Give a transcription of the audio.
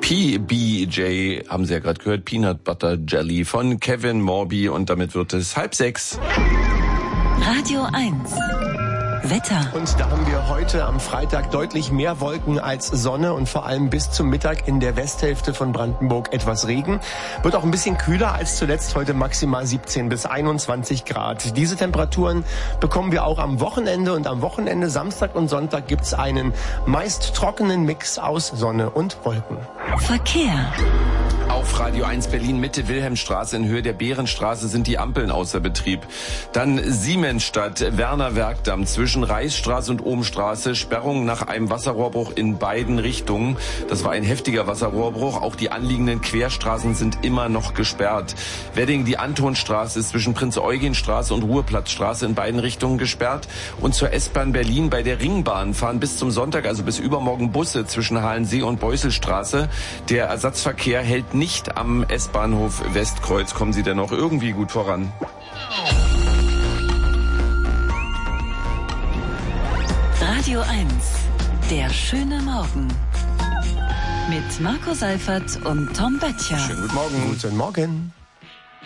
PBJ, haben Sie ja gerade gehört, Peanut Butter Jelly von Kevin Morby und damit wird es 5:30. Radio 1. Wetter. Und da haben wir heute am Freitag deutlich mehr Wolken als Sonne und vor allem bis zum Mittag in der Westhälfte von Brandenburg etwas Regen. Wird auch ein bisschen kühler als zuletzt, heute maximal 17 bis 21 Grad. Diese Temperaturen bekommen wir auch am Wochenende und am Wochenende, Samstag und Sonntag, gibt's einen meist trockenen Mix aus Sonne und Wolken. Verkehr. Auf Radio 1 Berlin Mitte Wilhelmstraße in Höhe der Bärenstraße sind die Ampeln außer Betrieb. Dann Siemensstadt, Werner Werkdamm zwischen Reichsstraße und Ohmstraße, Sperrung nach einem Wasserrohrbruch in beiden Richtungen. Das war ein heftiger Wasserrohrbruch. Auch die anliegenden Querstraßen sind immer noch gesperrt. Wedding, die Antonstraße ist zwischen Prinz-Eugen-Straße und Ruhrplatzstraße in beiden Richtungen gesperrt. Und zur S-Bahn Berlin bei der Ringbahn fahren bis zum Sonntag, also bis übermorgen, Busse zwischen Halensee und Beusselstraße. Der Ersatzverkehr hält nicht am S-Bahnhof Westkreuz. Kommen Sie denn noch irgendwie gut voran? Radio 1. Der schöne Morgen. Mit Marco Seifert und Tom Böttcher. Schönen guten Morgen. Guten Morgen.